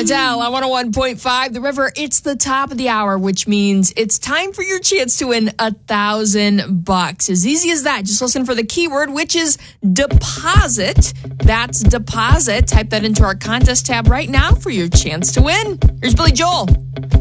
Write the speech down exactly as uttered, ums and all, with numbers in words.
Chantel on one oh one point five. The River, it's the top of the hour, which means it's time for your chance to win a thousand bucks. As easy as that. Just listen for the keyword, which is deposit. That's deposit. Type that into our contest tab right now for your chance to win. Here's Billy Joel.